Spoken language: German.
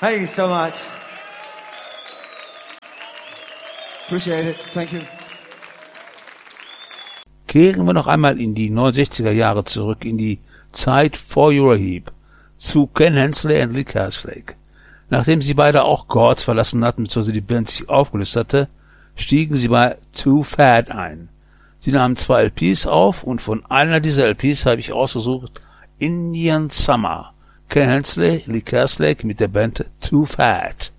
Thank you so much. Appreciate it. Thank you. Kehren wir noch einmal in die 69er Jahre zurück, in die Zeit vor Euroheap, zu Ken Hensley und Lee Kerslake. Nachdem sie beide auch Chords verlassen hatten, bzw. die Band sich aufgelöst hatte, stiegen sie bei Too Fat ein. Sie nahmen 2 LPs auf und von einer dieser LPs habe ich ausgesucht Indian Summer. Ken Hensley, Lee Kerslake mit der Band Too Fat.